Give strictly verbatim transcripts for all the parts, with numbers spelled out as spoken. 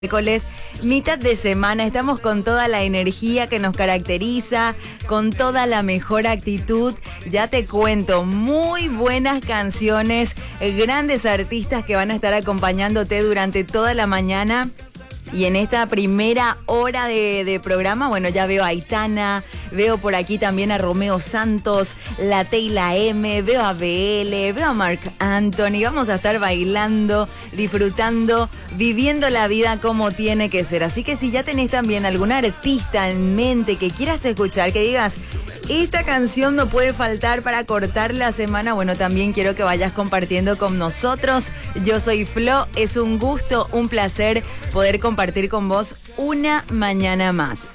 Miércoles, mitad de semana, estamos con toda la energía que nos caracteriza, con toda la mejor actitud. Ya te cuento, muy buenas canciones, grandes artistas que van a estar acompañándote durante toda la mañana. Y en esta primera hora de, de programa, bueno, ya veo a Aitana, veo por aquí también a Romeo Santos, la Teyla M, veo a B L, veo a Marc Anthony. Vamos a estar bailando, disfrutando, viviendo la vida como tiene que ser. Así que si ya tenés también algún artista en mente que quieras escuchar, que digas, esta canción no puede faltar para cortar la semana, bueno, también quiero que vayas compartiendo con nosotros. Yo soy Flo, es un gusto, un placer poder compartir con vos una mañana más.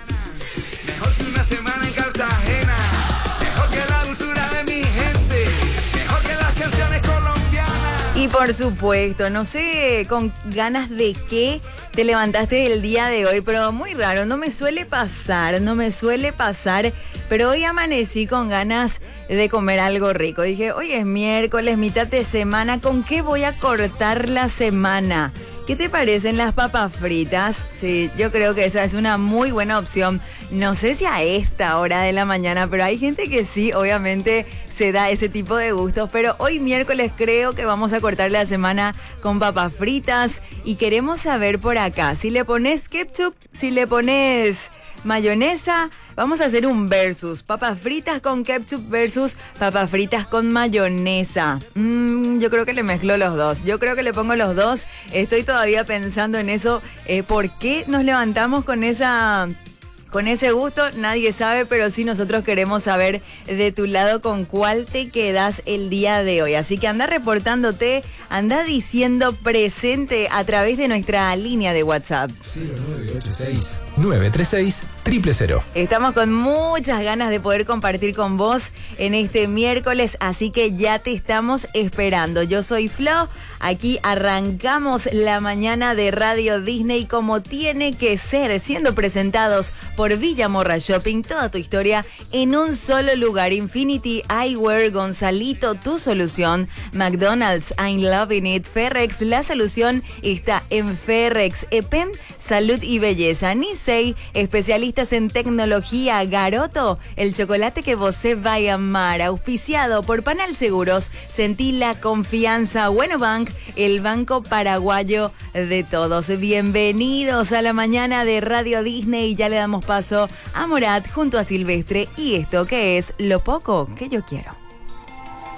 Mejor que una semana en Cartagena, mejor que la dulzura de mi gente, mejor que las canciones colombianas. Y por supuesto, no sé con ganas de qué te levantaste el día de hoy, pero muy raro, no me suele pasar, no me suele pasar, pero hoy amanecí con ganas de comer algo rico. Dije, hoy es miércoles, mitad de semana, ¿con qué voy a cortar la semana? ¿Qué te parecen las papas fritas? Sí, yo creo que esa es una muy buena opción. No sé si a esta hora de la mañana, pero hay gente que sí, obviamente se da ese tipo de gustos. Pero hoy miércoles creo que vamos a cortar la semana con papas fritas. Y queremos saber por acá, si le pones ketchup, si le pones mayonesa, vamos a hacer un versus. Papas fritas con ketchup versus papas fritas con mayonesa. Mm, yo creo que le mezclo los dos. Yo creo que le pongo los dos. Estoy todavía pensando en eso. Eh, ¿Por qué nos levantamos con esa... Con ese gusto? Nadie sabe, pero sí nosotros queremos saber de tu lado con cuál te quedas el día de hoy. Así que anda reportándote, anda diciendo presente a través de nuestra línea de WhatsApp. cero nueve ocho seis, nueve tres seis, cero cero cero. Estamos con muchas ganas de poder compartir con vos en este miércoles, así que ya te estamos esperando. Yo soy Flo, aquí arrancamos la mañana de Radio Disney como tiene que ser, siendo presentados por Por Villa Morra Shopping, toda tu historia en un solo lugar. Infinity Eyewear, Gonzalito, tu solución. McDonald's, I'm loving it. Ferrex, la solución está en Ferrex. E P E M, salud y belleza. Nisei, especialistas en tecnología. Garoto, el chocolate que vos se vaya a amar. Auspiciado por Panal Seguros, sentí la confianza. Bueno Bank, el banco paraguayo de todos. Bienvenidos a la mañana de Radio Disney. Ya le damos paso a Morat junto a Silvestre y esto que es Lo Poco que Yo Quiero.